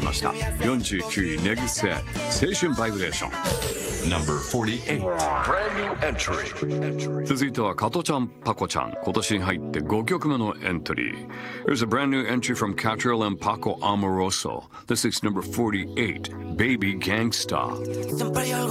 ました。49位寝癖青春バイブレーション。 Number 48. Brand new entry. 続いては加トちゃんパコちゃん、今年に入って5曲目のエントリー。 Here's a brand new entry from Catriel and Paco Amoroso. This is number 48, Baby Gangsta.